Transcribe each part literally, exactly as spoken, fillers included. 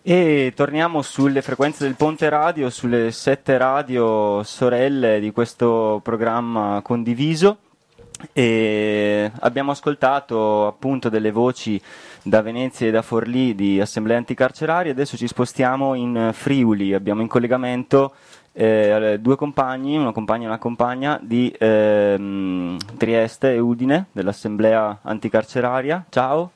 E torniamo sulle frequenze del Ponte Radio, sulle sette radio sorelle di questo programma condiviso. E abbiamo ascoltato appunto delle voci da Venezia e da Forlì di Assemblea Anticarceraria. Adesso ci spostiamo in Friuli, abbiamo in collegamento eh, due compagni, una compagna e una compagna di ehm, Trieste e Udine dell'Assemblea Anticarceraria. Ciao.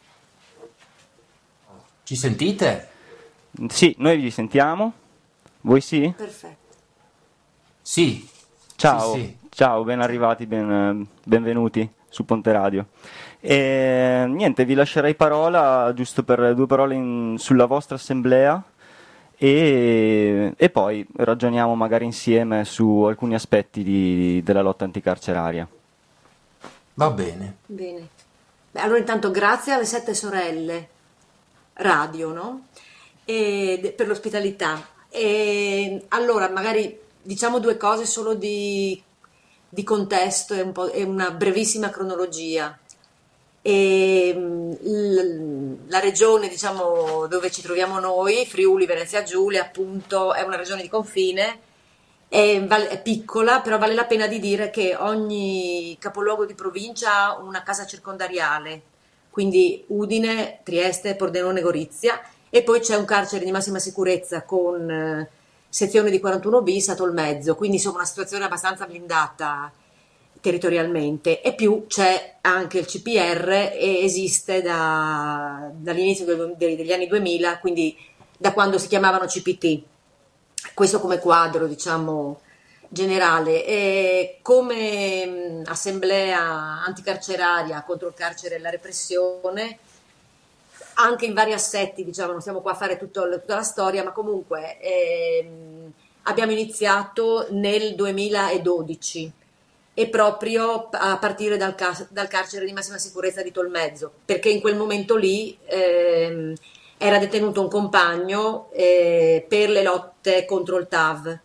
Ci sentite? Sì, noi vi sentiamo. Voi sì? Perfetto. Sì, sì, Ciao, sì. ciao, ben arrivati, ben- benvenuti su Ponte Radio. E, niente, vi lascerei parola giusto per due parole in- sulla vostra assemblea e, e poi ragioniamo magari insieme su alcuni aspetti di- della lotta anticarceraria. Va bene. Bene. Beh, allora intanto grazie alle Sette Sorelle Radio, no? E de- per l'ospitalità. E allora magari diciamo due cose solo di, di contesto e, un po', e una brevissima cronologia. E, mm, l- la regione, diciamo, dove ci troviamo noi, Friuli Venezia Giulia, appunto, è una regione di confine, è, val- è piccola, però vale la pena di dire che ogni capoluogo di provincia ha una casa circondariale, quindi Udine, Trieste, Pordenone, Gorizia, e poi c'è un carcere di massima sicurezza con eh, sezione di quarantuno bis a Tolmezzo, quindi insomma una situazione abbastanza blindata territorialmente, e più c'è anche il C P R e esiste da- dall'inizio del- dei- degli anni duemila, quindi da quando si chiamavano C P T. Questo come quadro, diciamo, generale. E come mh, assemblea anticarceraria contro il carcere e la repressione, anche in vari assetti, diciamo, non stiamo qua a fare tutto- tutta la storia, ma comunque ehm, abbiamo iniziato nel duemiladodici e proprio a partire dal, ca- dal carcere di massima sicurezza di Tolmezzo, perché in quel momento lì ehm, era detenuto un compagno eh, per le lotte contro il T A V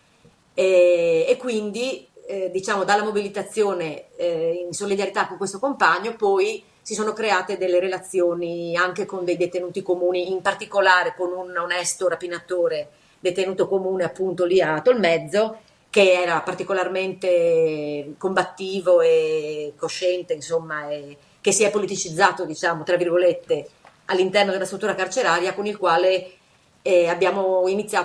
e, e quindi eh, diciamo dalla mobilitazione eh, in solidarietà con questo compagno poi si sono create delle relazioni anche con dei detenuti comuni, in particolare con un onesto rapinatore detenuto comune appunto lì a Tolmezzo, che era particolarmente combattivo e cosciente, insomma, e che si è politicizzato, diciamo, tra virgolette, all'interno della struttura carceraria, con il quale eh, abbiamo iniziato